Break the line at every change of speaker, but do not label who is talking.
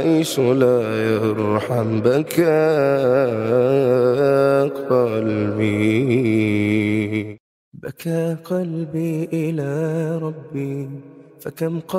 عيش لا يرحم بكى قلبي. بكى قلبي إلى ربي فكم